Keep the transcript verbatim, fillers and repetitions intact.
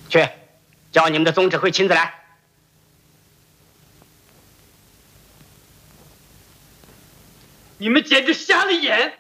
去，叫你们的总指挥亲自来。 你们简直瞎了眼！